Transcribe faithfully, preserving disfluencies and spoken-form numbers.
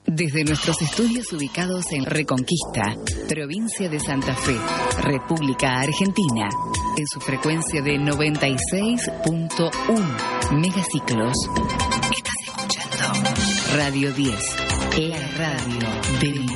Desde nuestros estudios ubicados en Reconquista, provincia de Santa Fe, República Argentina, en su frecuencia de noventa y seis punto uno megaciclos. Estás escuchando Radio diez, la radio del